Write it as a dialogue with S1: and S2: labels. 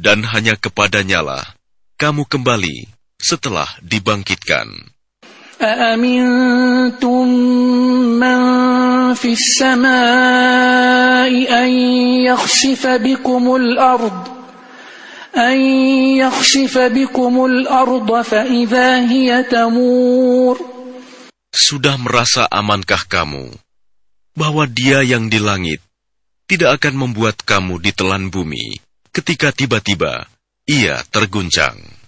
S1: Dan hanya kepadanyalah kamu kembali setelah dibangkitkan.
S2: أأمنتم من في السماء أن يخسف بكم الأرض فإذا هي تمور.
S1: Sudah merasa amankah kamu bahwa Dia yang di langit tidak akan membuat kamu ditelan bumi ketika tiba-tiba Ia terguncang?